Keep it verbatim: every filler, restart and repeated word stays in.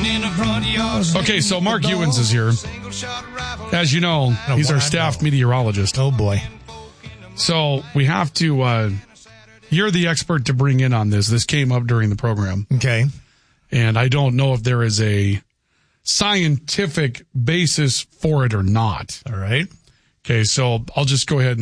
Okay, so Mark Ewens is here. As you know, he's our staff meteorologist. Oh, boy. So we have to, uh, you're the expert to bring in on this. This came up during the program. Okay. And I don't know if there is a scientific basis for it or not. All right. Okay, so I'll just go ahead and